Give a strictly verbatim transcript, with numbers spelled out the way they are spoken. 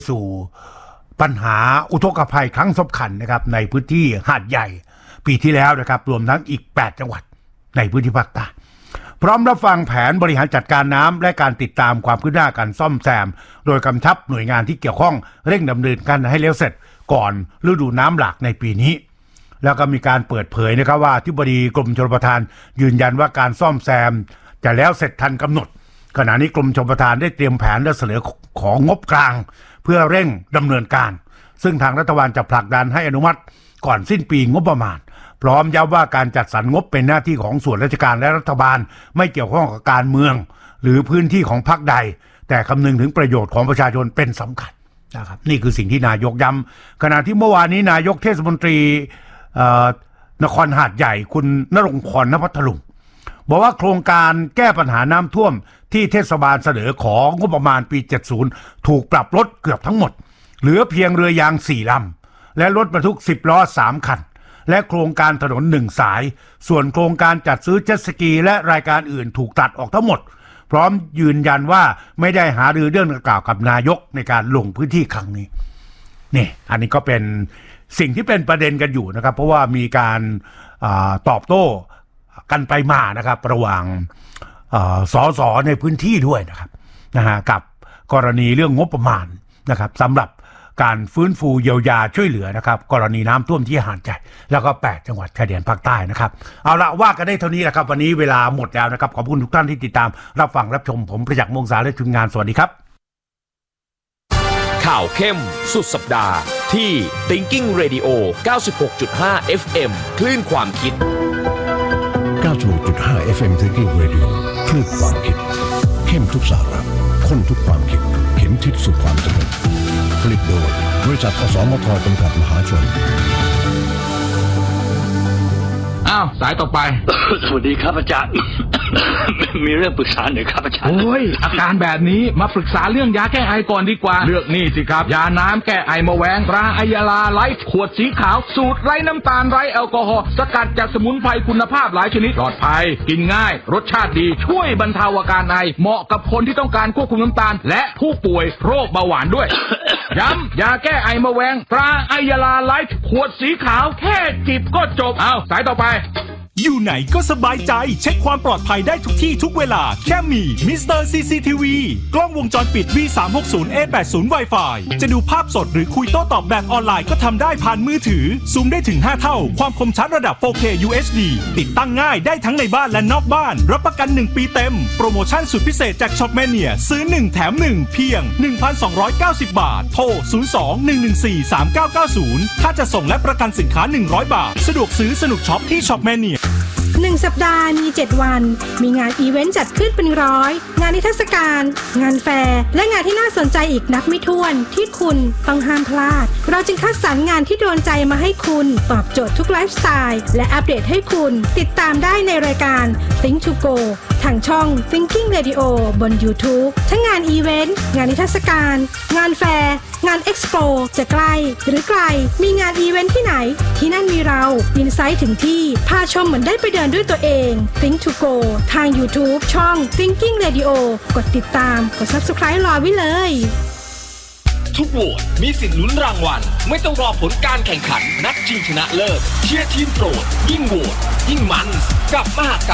สู่ปัญหาอุทกภัยครั้งสำคัญนะครับในพื้นที่หาดใหญ่ปีที่แล้วนะครับรวมทั้งอีกแปดจังหวัดในพื้นที่ภาคใต้พร้อมรับฟังแผนบริหารจัดการน้ำและการติดตามความคืบหน้าการซ่อมแซมโดยกำชับหน่วยงานที่เกี่ยวข้องเร่งดำเนินการให้แล้วเสร็จก่อนฤดูน้ำหลากในปีนี้แล้วก็มีการเปิดเผยนะครับว่าอธิบดีกรมชลประทานยืนยันว่าการซ่อมแซมจะแล้วเสร็จทันกำหนดขณะนี้กรมชลประทานได้เตรียมแผนและเสนอของงบกลางเพื่อเร่งดำเนินการซึ่งทางรัฐบาลจะผลักดันให้อนุมัติก่อนสิ้นปีงบประมาณพร้อมย้ำว่าการจัดสรรงบเป็นหน้าที่ของส่วนราชการและรัฐบาลไม่เกี่ยวข้องกับการเมืองหรือพื้นที่ของพรรคใดแต่คำนึงถึงประโยชน์ของประชาชนเป็นสำคัญนะครับนี่คือสิ่งที่นายกย้ำขณะที่เมื่อวานนี้นายกเทศมนตรีนครหาดใหญ่คุณณรงค์พร ณ พัทลุงบอกว่าโครงการแก้ปัญหาน้ำท่วมที่เทศบาลเสนอของงบประมาณปีเจ็ดสิบถูกปรับลดเกือบทั้งหมดเหลือเพียงเรือยางสี่ลำและรถบรรทุกสิบล้อสามคันและโครงการถนนหนึ่งสายส่วนโครงการจัดซื้อเจ็ตสกีและรายการอื่นถูกตัดออกทั้งหมดพร้อมยืนยันว่าไม่ได้หารือเรื่องดังกล่าวกับนายกในการลงพื้นที่ครั้งนี้นี่อันนี้ก็เป็นสิ่งที่เป็นประเด็นกันอยู่นะครับเพราะว่ามีการอาตอบโต้กันไปมานะครับระหว่างสสในพื้นที่ด้วยนะครับนะฮะกับกรณีเรื่องงบประมาณนะครับสำหรับการฟื้นฟูเยียวยาช่วยเหลือนะครับกรณีน้ำท่วมที่หาดใหญ่แล้วก็แปดจังหวัดชายแดนภาคใต้นะครับเอาละว่ากันได้เท่านี้แหละครับวันนี้เวลาหมดแล้วนะครับขอบคุณทุกท่านที่ติดตามรับฟังรับชมผมประจักษ์ มงษาและทีมงานสวัสดีครับข่าวเข้มสุดสัปดาห์ที่ Thinking Radio เก้าสิบหกจุดห้า เอฟ เอ็ม คลื่นความคิดเก้าสิบหกจุดห้า เอฟ เอ็ม Thinking Radio คลื่นความคิดเข้มทุกสาระข้นทุกความคิดเข็มทิศสู่ความสำเร็จผลิตโดยบริษัทอสมทจำกัดมหาชนอ้าวสายต่อไปสวัสดีครับอาจารย์ มีเรื่องปรึกษาหน่อยครับอาจารย์โอ้ยอาการแบบนี้มาปรึกษาเรื่องยาแก้ไอก่อนดีกว่าเลือกนี่สิครับยาน้ำแก้ไอมะแวงตราไอยาลาไลฟ์ขวดสีขาวสูตรไร้น้ำตาลไร้แอลกอฮอล์สกัดจากสมุนไพรคุณภาพหลายชนิดปลอดภัยกินง่ายรสชาติดีช่วยบรรเทาอาการไอเหมาะกับคนที่ต้องการควบคุมน้ำตาลและผู้ป่วยโรคเบาหวานด้วย ย้ำยาแก้ไอมะแวงตราไอยาลาไลฟ์ขวดสีขาวแค่จิบก็จบเอาสายต่อไปอยู่ไหนก็สบายใจเช็คความปลอดภัยได้ทุกที่ทุกเวลาแค่มี มิสเตอร์ ซี ซี ที วี กล้องวงจรปิด วี สามหกศูนย์ เอ แปดสิบ Wi-Fi จะดูภาพสดหรือคุยโต้ตอบแบบออนไลน์ก็ทำได้ผ่านมือถือซูมได้ถึงห้าเท่าความคมชัดระดับ โฟร์เค ยู เอช ดี ติดตั้งง่ายได้ทั้งในบ้านและนอกบ้านรับประกันหนึ่งปีเต็มโปรโมชั่นสุดพิเศษจากช็อปแมเนียซื้อหนึ่งแถมหนึ่งเพียง หนึ่งพันสองร้อยเก้าสิบ บาทโทรศูนย์ สอง หนึ่ง หนึ่ง สี่ สาม เก้า เก้า ศูนย์ถ้าจะส่งและประกันสินค้าหนึ่งร้อยบาทสะดวกซื้อสนุกช็อปที่ช็อปแมเนียหนึ่งสัปดาห์มีเจ็ดวันมีงานอีเวนต์จัดขึ้นเป็นร้อยงานนิทรรศการงานแฟร์และงานที่น่าสนใจอีกนับไม่ถ้วนที่คุณต้องห้ามพลาดเราจึงคัดสรรงานที่โดนใจมาให้คุณตอบโจทย์ทุกไลฟ์สไตล์และอัปเดตให้คุณติดตามได้ในรายการ Think to Go ทางช่อง Thinking Radio บน YouTube ทั้งงานอีเวนต์งานนิทรรศการงานแฟร์งานเอ็กซ์โปจะใกล้หรือไกลมีงานอีเวนต์ที่ไหนที่นั่นมีเราอินไซต์ถึงที่พาชมเหมือนได้ไปเดินด้วยตัวเอง Think to Go ทาง YouTube ช่อง Thinking Radio กดติดตามกด Subscribe รอไว้เลยทุกโหวตมีสิทธิ์ลุ้นรางวัลไม่ต้องรอผลการแข่งขันนัดชิงชนะเลิศเชียร์ทีมโปรดยิ่งโหวตยิ่งมันกับมหากรรม